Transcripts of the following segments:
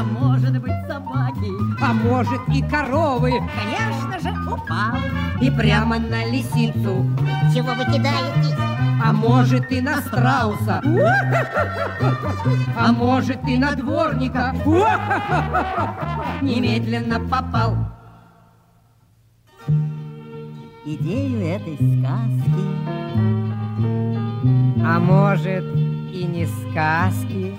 а может быть собаки, а может и коровы. Конечно же, упал и прямо на лисицу. Чего вы кидаетесь? А может и на страуса, а может и на дворника. Немедленно попал. Идею этой сказки, а может и не сказки,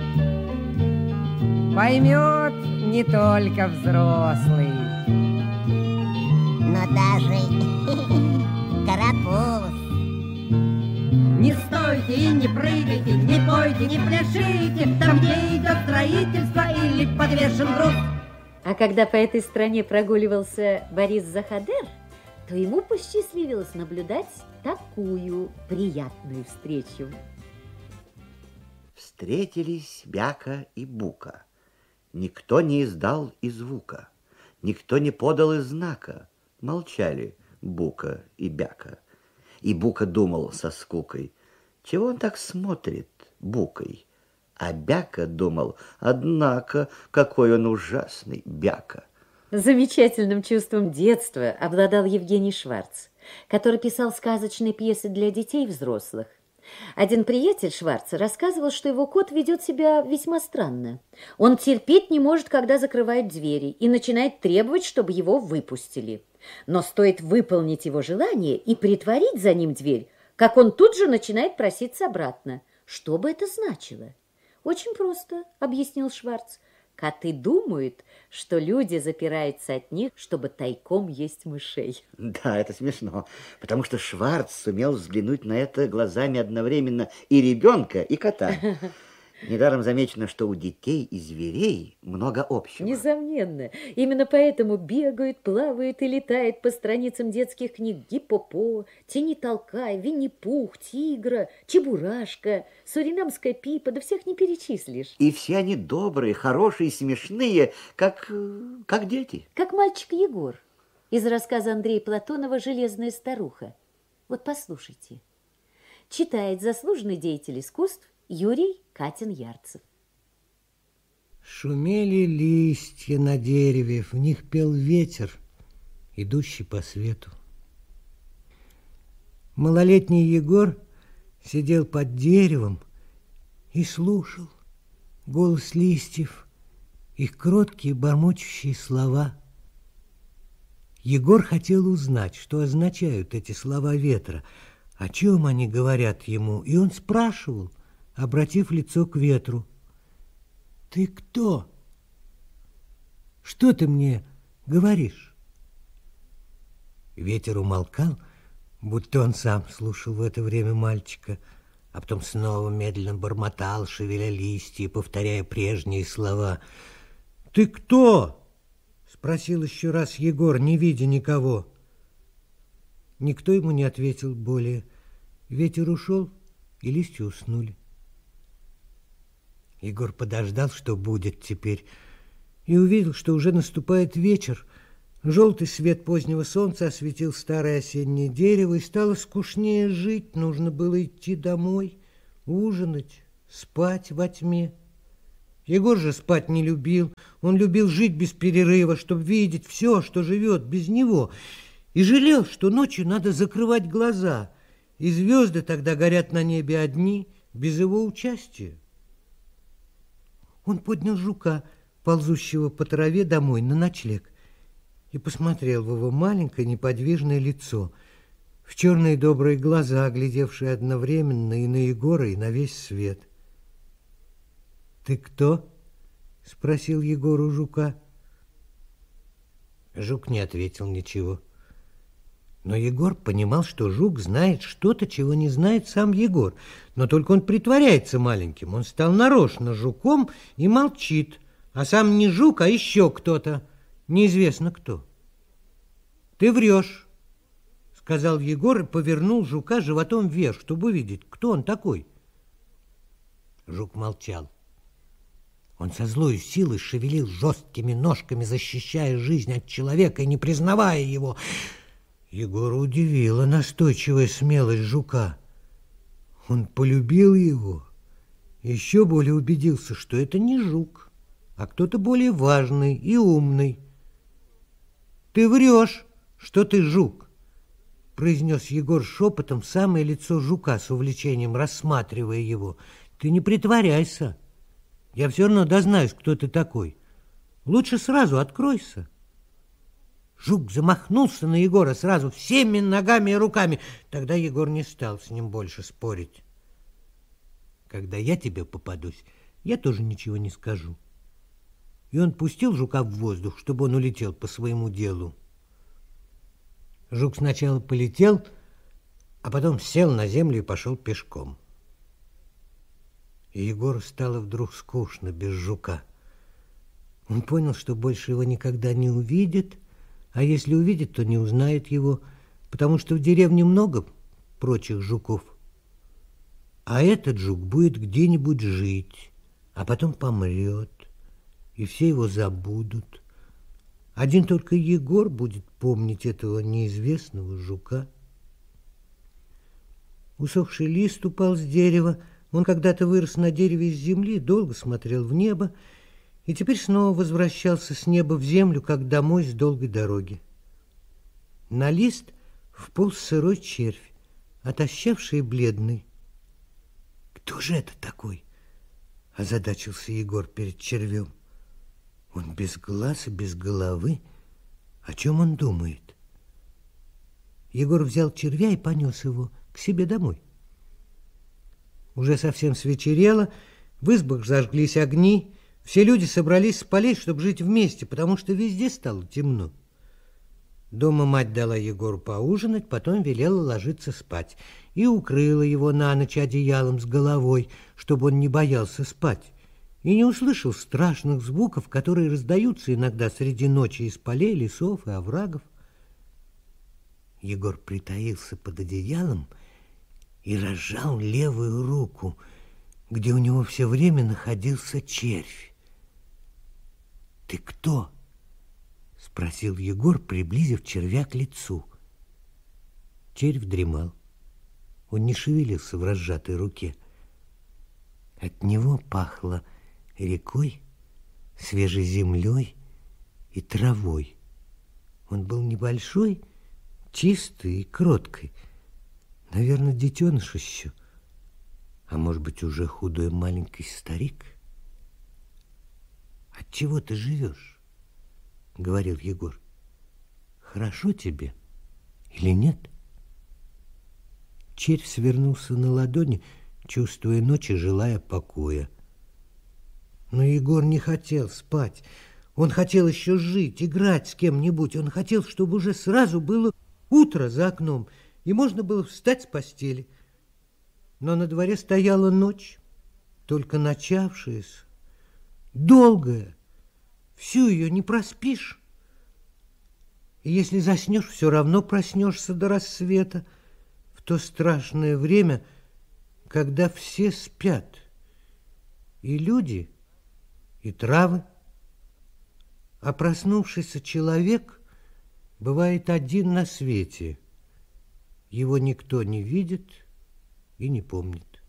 поймет не только взрослый, но даже карапуз. Не стойте и не прыгайте, не пойте, не пляшите, там, где идет строительство или подвешен груз. А когда по этой стране прогуливался Борис Захадер, то ему посчастливилось наблюдать такую приятную встречу. Встретились Бяка и Бука. Никто не издал и звука, никто не подал и знака. Молчали Бука и Бяка. И Бука думал со скукой, чего он так смотрит Букой? А Бяка думал, однако, какой он ужасный Бяка. Замечательным чувством детства обладал Евгений Шварц, который писал сказочные пьесы для детей и взрослых. Один приятель Шварца рассказывал, что его кот ведет себя весьма странно. Он терпеть не может, когда закрывают двери, и начинает требовать, чтобы его выпустили. Но стоит выполнить его желание и притворить за ним дверь, как он тут же начинает проситься обратно. Что бы это значило? Очень просто, объяснил Шварц. Коты думают, что люди запираются от них, чтобы тайком есть мышей. Да, это смешно, потому что Шварц сумел взглянуть на это глазами одновременно и ребенка, и кота. Недаром замечено, что у детей и зверей много общего. Несомненно. Именно поэтому бегают, плавают и летают по страницам детских книг Гиппопо, Тени-толкай, Винни-Пух, Тигра, Чебурашка, Суринамская Пипа, да всех не перечислишь. И все они добрые, хорошие, смешные, как дети. Как мальчик Егор из рассказа Андрея Платонова «Железная старуха». Вот послушайте. Читает заслуженный деятель искусств Юрий Катин-Ярцев. Шумели листья на дереве, в них пел ветер, идущий по свету. Малолетний Егор сидел под деревом и слушал голос листьев, их кроткие бормочущие слова. Егор хотел узнать, что означают эти слова ветра, о чем они говорят ему, и он спрашивал, обратив лицо к ветру: «Ты кто? Что ты мне говоришь?» Ветер умолкал, будто он сам слушал в это время мальчика, а потом снова медленно бормотал, шевеля листья и повторяя прежние слова. «Ты кто?» — спросил еще раз Егор, не видя никого. Никто ему не ответил более. Ветер ушел, и листья уснули. Егор подождал, что будет теперь, и увидел, что уже наступает вечер. Желтый свет позднего солнца осветил старое осеннее дерево, и стало скучнее жить. Нужно было идти домой, ужинать, спать во тьме. Егор же спать не любил. Он любил жить без перерыва, чтобы видеть все, что живет без него, и жалел, что ночью надо закрывать глаза, и звезды тогда горят на небе одни, без его участия. Он поднял жука, ползущего по траве домой на ночлег, и посмотрел в его маленькое неподвижное лицо, в черные добрые глаза, глядевшие одновременно и на Егора, и на весь свет. «Ты кто?» — спросил Егор у жука. Жук не ответил ничего. Но Егор понимал, что жук знает что-то, чего не знает сам Егор. Но только он притворяется маленьким. Он стал нарочно жуком и молчит. А сам не жук, а еще кто-то. Неизвестно кто. «Ты врешь», — сказал Егор и повернул жука животом вверх, чтобы увидеть, кто он такой. Жук молчал. Он со злой силой шевелил жесткими ножками, защищая жизнь от человека и не признавая его. Егора удивила настойчивая смелость жука. Он полюбил его, еще более убедился, что это не жук, а кто-то более важный и умный. «Ты врешь, что ты жук», — произнес Егор шепотом в самое лицо жука с увлечением, рассматривая его. «Ты не притворяйся. Я все равно дознаюсь, кто ты такой. Лучше сразу откройся». Жук замахнулся на Егора сразу всеми ногами и руками. Тогда Егор не стал с ним больше спорить. «Когда я тебе попадусь, я тоже ничего не скажу». И он пустил жука в воздух, чтобы он улетел по своему делу. Жук сначала полетел, а потом сел на землю и пошел пешком. И Егору стало вдруг скучно без жука. Он понял, что больше его никогда не увидит, а если увидит, то не узнает его, потому что в деревне много прочих жуков. А этот жук будет где-нибудь жить, а потом помрет, и все его забудут. Один только Егор будет помнить этого неизвестного жука. Усохший лист упал с дерева. Он когда-то вырос на дереве из земли, долго смотрел в небо, и теперь снова возвращался с неба в землю, как домой с долгой дороги. На лист вполз сырой червь, отощавший и бледный. «Кто же это такой?» — озадачился Егор перед червем. «Он без глаз и без головы. О чем он думает?» Егор взял червя и понес его к себе домой. Уже совсем свечерело, в избах зажглись огни, все люди собрались с полей, чтобы жить вместе, потому что везде стало темно. Дома мать дала Егору поужинать, потом велела ложиться спать и укрыла его на ночь одеялом с головой, чтобы он не боялся спать и не услышал страшных звуков, которые раздаются иногда среди ночи из полей, лесов и оврагов. Егор притаился под одеялом и разжал левую руку, где у него все время находился червь. «Ты кто?» — спросил Егор, приблизив червя к лицу. Червь дремал. Он не шевелился в разжатой руке. От него пахло рекой, свежей землей и травой. Он был небольшой, чистый и кроткий. Наверное, детеныш еще, а может быть, уже худой маленький старик. «Отчего ты живешь?» — говорил Егор. «Хорошо тебе или нет?» Червь свернулся на ладони, чувствуя ночь и желая покоя. Но Егор не хотел спать. Он хотел еще жить, играть с кем-нибудь. Он хотел, чтобы уже сразу было утро за окном, и можно было встать с постели. Но на дворе стояла ночь, только начавшаяся, долгая. Всю ее не проспишь. И если заснешь, все равно проснешься до рассвета, в то страшное время, когда все спят, и люди, и травы. А проснувшийся человек бывает один на свете. Его никто не видит и не помнит.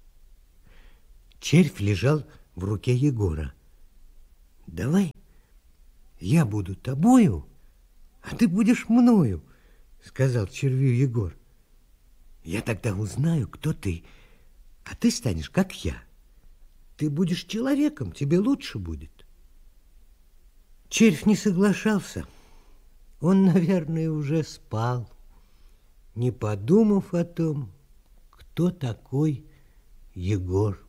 Червь лежал в руке Егора. «Давай я буду тобою, а ты будешь мною», — сказал червю Егор. «Я тогда узнаю, кто ты, а ты станешь, как я. Ты будешь человеком, тебе лучше будет». Червь не соглашался. Он, наверное, уже спал, не подумав о том, кто такой Егор.